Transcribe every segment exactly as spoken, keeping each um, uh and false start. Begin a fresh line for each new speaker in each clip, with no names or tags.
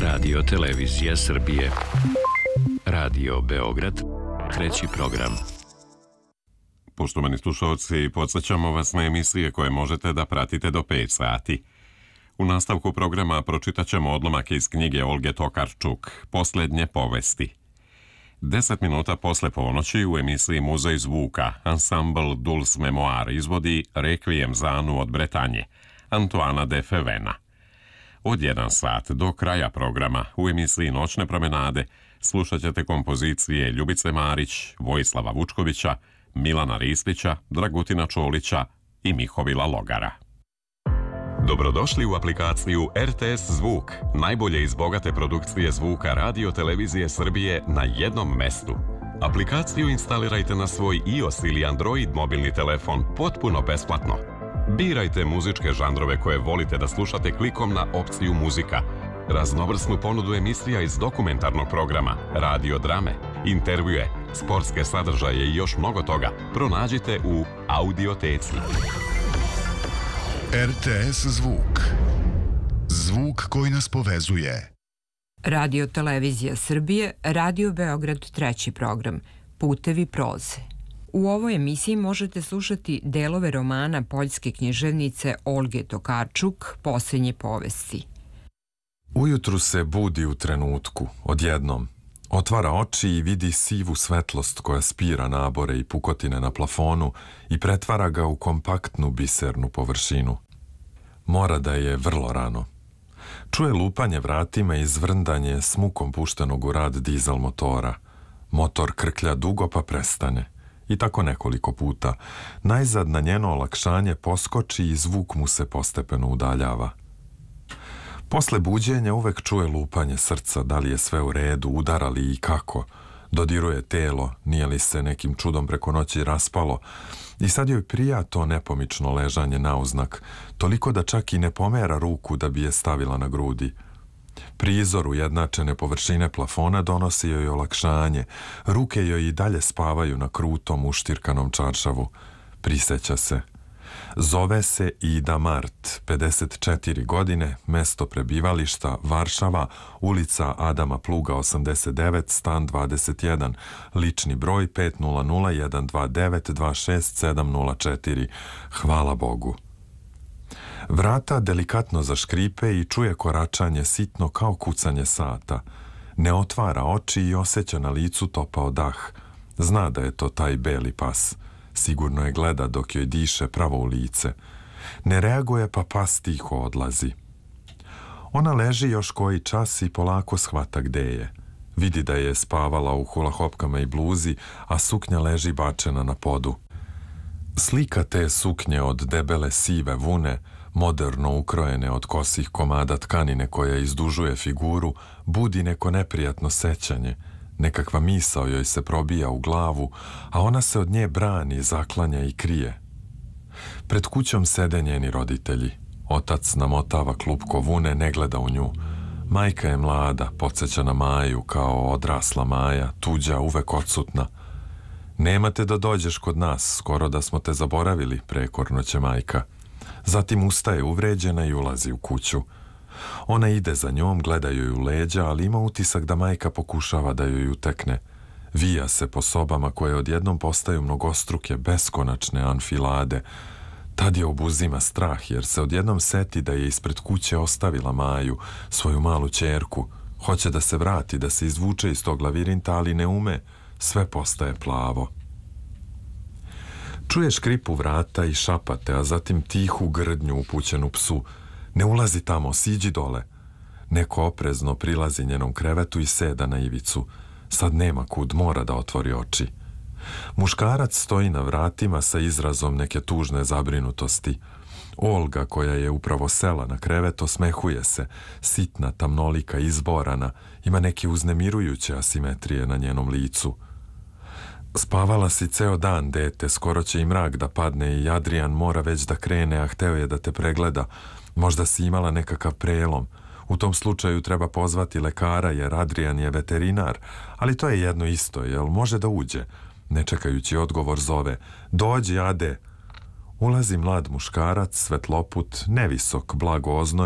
Radio Televizija Srbije. Radio Beograd, treći program.
Poštovani slušalci, podsjećamo vas na emisije koje možete da pratite do pet sati. U nastavku programa pročitat ćemo odlomak iz knjige Olge Tokarčuk, Posljednje povesti. Deset minuta posle ponoći u emisiji Muzej zvuka ansambl Dulce Memoir izvodi Requiem za Anu od Bretanje, Antoana de Fevena. Od jedan sat do kraja programa u emisiji Noćne promenade slušat ćete kompozicije Ljubice Marić, Vojislava Vučkovića, Milana Ristića, Dragutina Čolića i Mihovila Logara. Dobrodošli u aplikaciju R T S Zvuk, najbolje iz bogate produkcije zvuka Radio Televizije Srbije na jednom mestu. Aplikaciju instalirajte na svoj iOS ili Android mobilni telefon potpuno besplatno. Birajte muzičke žanrove koje volite da slušate klikom na opciju muzika. Raznovrsnu ponudu emisija iz dokumentarnog programa, radio drame, intervjue, sportske sadržaje i još mnogo toga pronađite u Audioteci.
R T S Zvuk. Zvuk koji nas povezuje.
Radio Televizija Srbije, Radio Beograd, treći program, Putevi proze. U ovoj emisiji možete slušati delove romana poljske književnice Olge Tokarčuk, Posljednje povesti.
Ujutru se budi u trenutku, odjednom. Otvara oči i vidi sivu svetlost koja spira nabore i pukotine na plafonu i pretvara ga u kompaktnu bisernu površinu. Mora da je vrlo rano. Čuje lupanje vratima i zvrndanje s mukom puštenog u rad dizel motora. Motor krklja dugo pa prestane. I tako nekoliko puta. Najzad na njeno olakšanje poskoči i zvuk mu se postepeno udaljava. Posle buđenja uvek čuje lupanje srca, da li je sve u redu, udara li i kako. Dodiruje telo, nije li se nekim čudom preko noći raspalo. I sad joj prija to nepomično ležanje nauznak, toliko da čak i ne pomera ruku da bi je stavila na grudi. Prizor ujednačene površine plafona donosi joj olakšanje. Ruke joj i dalje spavaju na krutom uštirkanom čaršavu. Priseća se. Zove se Ida Mart, pedeset četiri godine, mesto prebivališta Varšava, ulica Adama Pluga osamdeset devet, stan dvadeset jedan, lični broj pet nula nula jedan dva devet dva šest sedam nula četiri. Hvala Bogu. Vrata delikatno zaškripe i čuje koračanje sitno kao kucanje sata. Ne otvara oči i osjeća na licu topao dah. Zna da je to taj beli pas. Sigurno je gleda dok joj diše pravo u lice. Ne reaguje pa pas tiho odlazi. Ona leži još koji čas i polako shvata gde je. Vidi da je spavala u hulahopkama i bluzi, a suknja leži bačena na podu. Slika te suknje od debele sive vune, moderno ukrojene od kosih komada tkanine koja izdužuje figuru, budi neko neprijatno sećanje. Nekakva misao joj se probija u glavu, a ona se od nje brani, zaklanja i krije. Pred kućom sede njeni roditelji. Otac namotava klupko vune, ne gleda u nju. Majka je mlada, podsjeća na Maju, kao odrasla Maja, tuđa, uvek odsutna. Nemate da dođeš kod nas, skoro da smo te zaboravili, prekorno će majka. Zatim ustaje uvređena i ulazi u kuću. Ona ide za njom, gleda joj u leđa, ali ima utisak da majka pokušava da joj utekne. Vija se po sobama koje odjednom postaju mnogostruke, beskonačne anfilade. Tad je obuzima strah, jer se odjednom seti da je ispred kuće ostavila Maju, svoju malu ćerku. Hoće da se vrati, da se izvuče iz tog lavirinta, ali ne ume. Sve postaje plavo. Čuje škripu vrata i šapate, a zatim tihu grdnju upućenu psu. Ne ulazi tamo, siđi dole. Neko oprezno prilazi njenom krevetu i seda na ivicu. Sad nema kud, mora da otvori oči. Muškarac stoji na vratima sa izrazom neke tužne zabrinutosti. Olga, koja je upravo sela na krevet, osmehuje se, sitna, tamnolika, izborana, ima neke uznemirujuće asimetrije na njenom licu. Spavala si ceo dan, dete, skoro će i mrak da padne i Adrian mora već da krene, a hteo je da te pregleda. Možda si imala nekakav prelom. U tom slučaju treba pozvati lekara jer Adrian je veterinar, ali to je jedno isto, jel može da uđe? Ne čekajući odgovor zove, dođi Ade. Ulazi mlad muškarac, svetloput, nevisok, blago oznojen,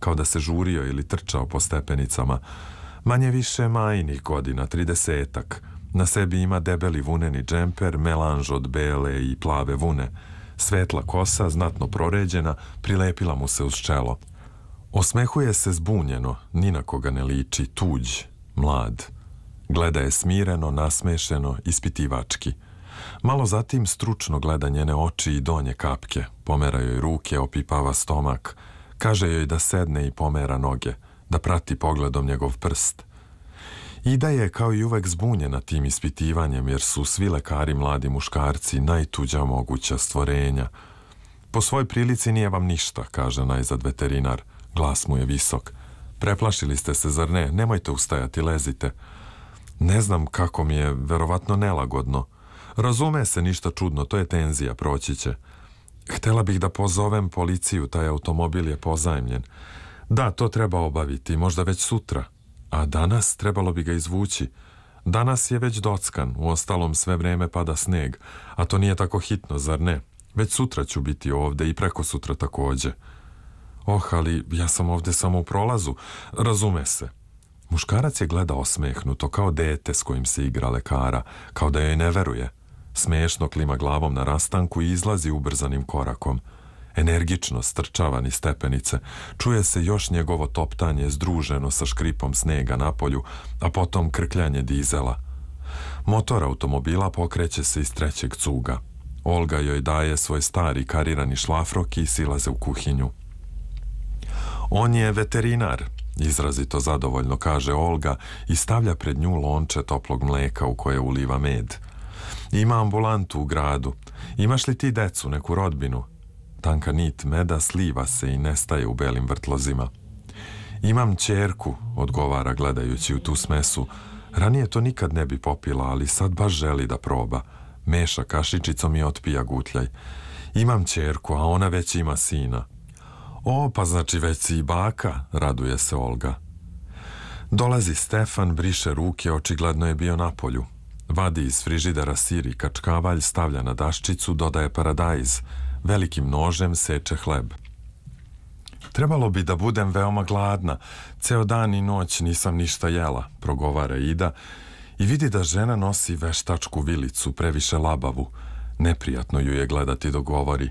kao da se žurio ili trčao po stepenicama. Manje više majinih godina, tridesetak. Na sebi ima debeli vuneni džemper, melanž od bele i plave vune. Svetla kosa, znatno proređena, prilepila mu se uz čelo. Osmehuje se zbunjeno, ni na koga ne liči, tuđ, mlad. Gleda je smireno, nasmešeno, ispitivački. Malo zatim stručno gleda njene oči i donje kapke, pomera joj ruke, opipava stomak, kaže joj da sedne i pomera noge, da prati pogledom njegov prst. Ida je kao i uvek zbunjena tim ispitivanjem, jer su svi lekari mladi muškarci najtuđa moguća stvorenja. Po svoj prilici nije vam ništa, kaže najzad veterinar. Glas mu je visok. Preplašili ste se, zar ne? Nemojte ustajati, lezite. Ne znam kako mi je, verovatno nelagodno. Razume se, ništa čudno, to je tenzija, proći će. Htela bih da pozovem policiju, taj automobil je pozajmljen. Da, to treba obaviti, možda već sutra. A danas trebalo bi ga izvući. Danas je već dockan, uostalom sve vreme pada sneg, a to nije tako hitno, zar ne? Već sutra ću biti ovde i preko sutra takođe. Oh, ali ja sam ovde samo u prolazu, razume se. Muškarac je gleda osmehnuto, kao dete s kojim se igra lekara, kao da joj ne veruje. Smešno klima glavom na rastanku i izlazi ubrzanim korakom. Energično strčava niz stepenice, čuje se još njegovo toptanje združeno sa škripom snega na polju, a potom krkljanje dizela. Motor automobila pokreće se iz trećeg cuga. Olga joj daje svoj stari karirani šlafrok i silaze u kuhinju. On je veterinar, izrazito zadovoljno kaže Olga i stavlja pred nju lonče toplog mleka u koje uliva med. Ima ambulantu u gradu. Imaš li ti decu, neku rodbinu? Tanka nit meda sliva se i nestaje u belim vrtlozima. Imam ćerku, odgovara gledajući u tu smesu. Ranije to nikad ne bi popila, ali sad baš želi da proba. Meša kašičicom i otpija gutljaj. Imam ćerku, a ona već ima sina. O, pa znači već si i baka, raduje se Olga. Dolazi Stefan, briše ruke, očigledno je bio na polju. Vadi iz frižidera sir i kačkavalj, stavlja na daščicu, dodaje paradajz. Velikim nožem seče hleb. Trebalo bi da budem veoma gladna. Ceo dan i noć nisam ništa jela, progovara Ida i vidi da žena nosi veštačku vilicu, previše labavu. Neprijatno ju je gledati dok govori.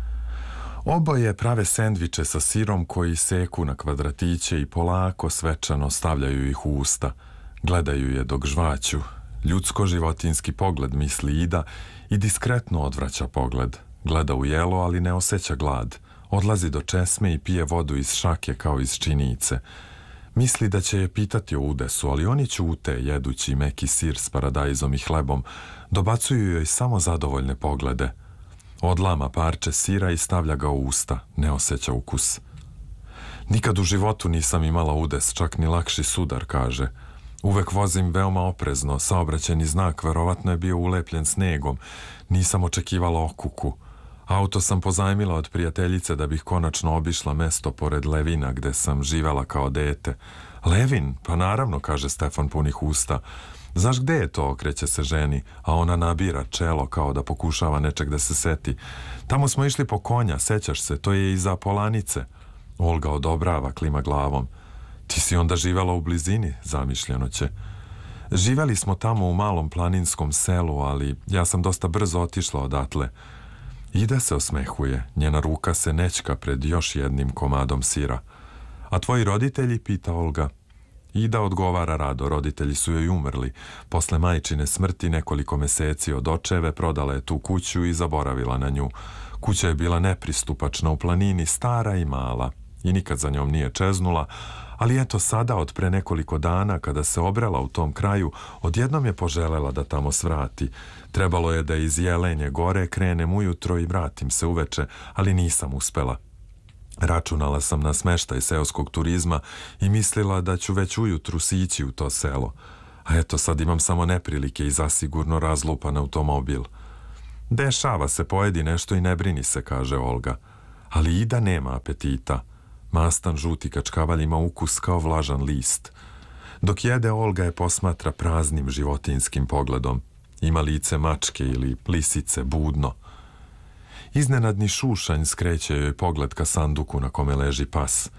Oboje prave sendviče sa sirom koji seku na kvadratiće i polako svečano stavljaju ih u usta. Gledaju je dok žvaću. Ljudsko-životinski pogled, misli Ida i diskretno odvraća pogled. Gleda u jelo, ali ne osjeća glad. Odlazi do česme i pije vodu iz šake kao iz činice. Misli da će je pitati o udesu, ali oni ćute, jedući meki sir s paradajzom i hlebom. Dobacuju joj samo zadovoljne poglede. Odlama parče sira i stavlja ga u usta. Ne osjeća ukus. Nikad u životu nisam imala udes, čak ni lakši sudar, kaže. Uvek vozim veoma oprezno, saobraćajni znak verovatno je bio ulepljen snegom. Nisam očekivala okuku. Auto sam pozajmila od prijateljice da bih konačno obišla mesto pored Levina gde sam živela kao dete. Levin? Pa naravno, kaže Stefan punih usta. Znaš gde je to, okreće se ženi, a ona nabira čelo kao da pokušava nečeg da se seti. Tamo smo išli po konja, sećaš se, to je iza Polanice. Olga odobrava, klima glavom. Ti si onda živela u blizini, zamišljeno će. Živeli smo tamo u malom planinskom selu, ali ja sam dosta brzo otišla odatle. Ida se osmehuje, njena ruka se nećka pred još jednim komadom sira. A tvoji roditelji, pita Olga. Ida odgovara rado, roditelji su joj umrli. Posle majčine smrti nekoliko meseci od očeve prodala je tu kuću i zaboravila na nju. Kuća je bila nepristupačna u planini, stara i mala. I nikad za njom nije čeznula, ali eto sada, od pre nekoliko dana, kada se obrela u tom kraju, odjednom je poželela da tamo svrati. Trebalo je da iz Jelenje gore krenem ujutro i vratim se uveče, ali nisam uspela. Računala sam na smeštaj seoskog turizma i mislila da ću već ujutru sići u to selo. A eto, sad imam samo neprilike i zasigurno razlupan automobil. Dešava se, pojedi nešto i ne brini se, kaže Olga. Ali Ida nema apetita. Mastan žuti kačkavalj ima ukus kao vlažan list. Dok jede, Olga je posmatra praznim životinskim pogledom. Ima lice mačke ili lisice, budno. Iznenadni šušanj skreće joj pogled ka sanduku na kome leži pas.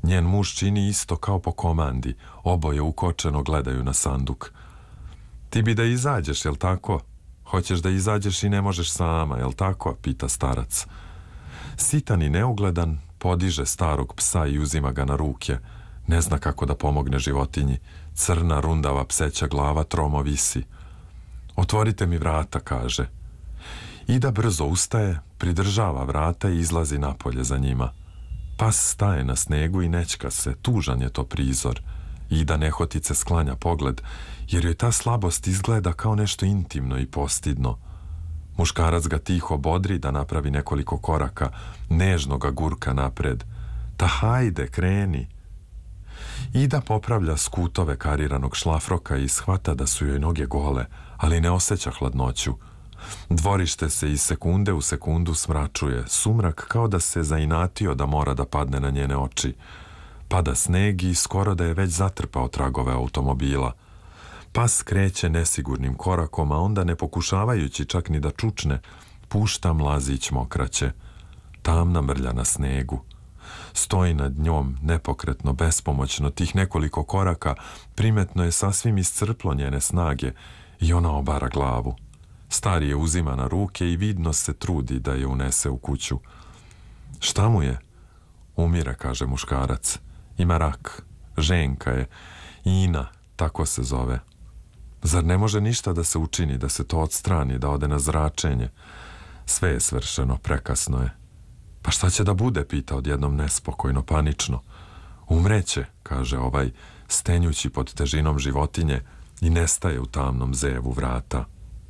Njen muž čini isto kao po komandi, oboje ukočeno gledaju na sanduk. Ti bi da izađeš, jel tako? Hoćeš da izađeš i ne možeš sama, jel tako? Pita starac. Sitan i neugledan podiže starog psa i uzima ga na ruke. Ne zna kako da pomogne životinji. Crna, rundava pseća glava tromo visi. Otvorite mi vrata, kaže. Ida brzo ustaje, pridržava vrata i izlazi napolje za njima. Pas staje na snegu i nećka se, tužan je to prizor. Ida nehotice sklanja pogled, jer joj ta slabost izgleda kao nešto intimno i postidno. Muškarac ga tiho bodri da napravi nekoliko koraka, nežno ga gurka napred. Ta hajde, kreni. Ida popravlja skutove kariranog šlafroka i shvata da su joj noge gole, ali ne osjeća hladnoću. Dvorište se iz sekunde u sekundu smračuje, sumrak kao da se zainatio da mora da padne na njene oči. Pada sneg i skoro da je već zatrpao tragove automobila. Pas kreće nesigurnim korakom, a onda ne pokušavajući čak ni da čučne, pušta mlazić mokraće. Tamna mrlja na snegu. Stoji nad njom, nepokretno, bespomoćno, tih nekoliko koraka, primetno je sasvim iscrplo njene snage i ona obara glavu. Stari je uzima na ruke i vidno se trudi da je unese u kuću. Šta mu je? Umire, kaže muškarac. Ima rak. Ženka je. Ina, tako se zove. Zar ne može ništa da se učini, da se to odstrani, da ode na zračenje? Sve je svršeno, prekasno je. Pa šta će da bude, pita odjednom nespokojno, panično. Umreće, kaže ovaj, stenjući pod težinom životinje i nestaje u tamnom zevu vrata.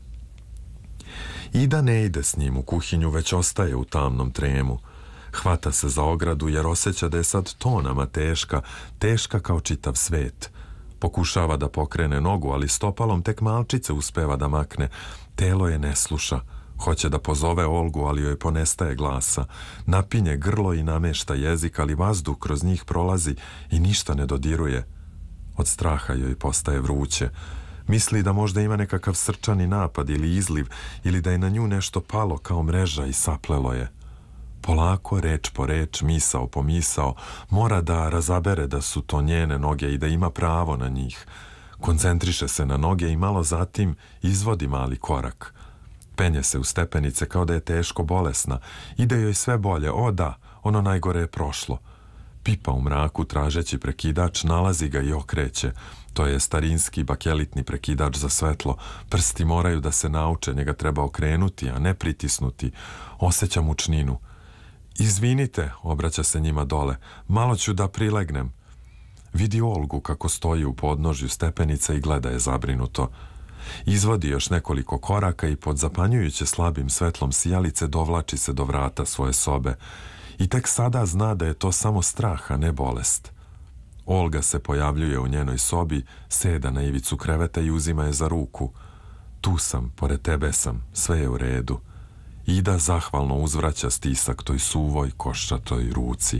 Ida ne ide s njim u kuhinju, već ostaje u tamnom tremu. Hvata se za ogradu jer osjeća da je sad tonama teška, teška kao čitav svet. Pokušava da pokrene nogu, ali stopalom tek malčice uspeva da makne. Telo je ne sluša. Hoće da pozove Olgu, ali joj ponestaje glasa. Napinje grlo i namešta jezik, ali vazduh kroz njih prolazi i ništa ne dodiruje. Od straha joj postaje vruće. Misli da možda ima nekakav srčani napad ili izliv, ili da je na nju nešto palo kao mreža i saplelo je. Polako, reč po reč, misao po misao, mora da razabere da su to njene noge i da ima pravo na njih. Koncentriše se na noge i malo zatim izvodi mali korak. Penje se u stepenice kao da je teško bolesna. Ide joj sve bolje, o da, ono najgore je prošlo. Pipa u mraku tražeći prekidač, nalazi ga i okreće. To je starinski bakelitni prekidač za svetlo. Prsti moraju da se nauče, njega treba okrenuti, a ne pritisnuti. Osjeća mučninu. Izvinite, obraća se njima dole, malo ću da prilegnem. Vidi Olgu kako stoji u podnožju stepenica i gleda je zabrinuto. Izvodi još nekoliko koraka i pod zapanjujuće slabim svetlom sijalice dovlači se do vrata svoje sobe. I tek sada zna da je to samo strah, a ne bolest. Olga se pojavljuje u njenoj sobi, seda na ivicu kreveta i uzima je za ruku. Tu sam, pored tebe sam, sve je u redu. Ida zahvalno uzvraća stisak toj suvoj, koščatoj ruci.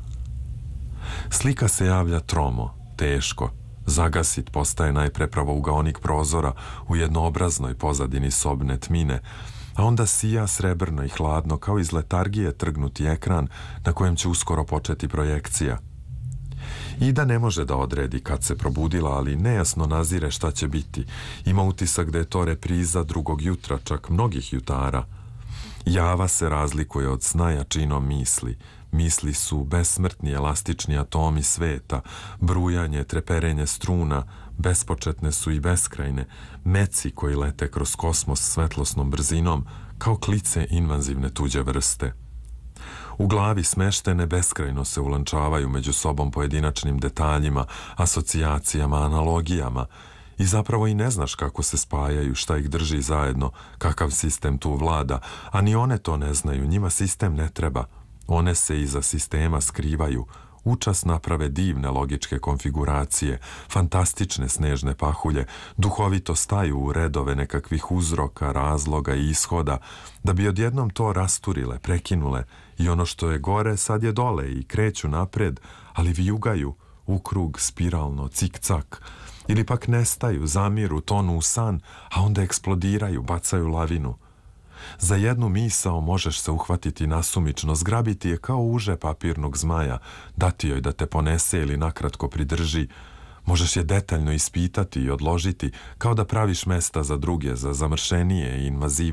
Slika se javlja tromo, teško. Zagasit postaje najpre pravougaonik prozora u jednoobraznoj pozadini sobne tmine, a onda sija srebrno i hladno kao iz letargije trgnuti ekran na kojem će uskoro početi projekcija. Ida ne može da odredi kad se probudila, ali nejasno nazire šta će biti. Ima utisak da je to repriza drugog jutra, čak mnogih jutara. Java se razlikuje od sna jačinom misli. Misli su besmrtni elastični atomi sveta, brujanje, treperenje struna, bespočetne su i beskrajne, meci koji lete kroz kosmos svetlosnom brzinom, kao klice invazivne tuđe vrste. U glavi smeštene beskrajno se ulančavaju među sobom pojedinačnim detaljima, asocijacijama, analogijama i zapravo i ne znaš kako se spajaju, šta ih drži zajedno, kakav sistem tu vlada, a ni one to ne znaju, njima sistem ne treba. One se iza sistema skrivaju, učas naprave divne logičke konfiguracije, fantastične snežne pahulje, duhovito staju u redove nekakvih uzroka, razloga i ishoda, da bi odjednom to rasturile, prekinule i ono što je gore sad je dole i kreću napred, ali vijugaju, u krug, spiralno, cik-cak, ili pak nestaju, zamiru, tonu u san, a onda eksplodiraju, bacaju lavinu. Za jednu misao možeš se uhvatiti nasumično, zgrabiti je kao uže papirnog zmaja, dati joj da te ponese ili nakratko pridrži. Možeš je detaljno ispitati i odložiti kao da praviš mesta za druge, za zamršenije i invazivnije